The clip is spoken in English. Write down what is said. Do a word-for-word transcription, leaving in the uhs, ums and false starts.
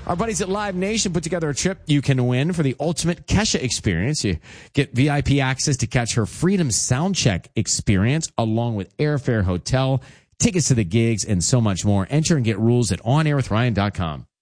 Our buddies at Live Nation put together a trip you can win for the ultimate Kesha experience. You get V I P access to catch her Freedom Soundcheck experience, along with airfare, hotel, tickets to the gigs, and so much more. Enter and get rules at on air with ryan dot com.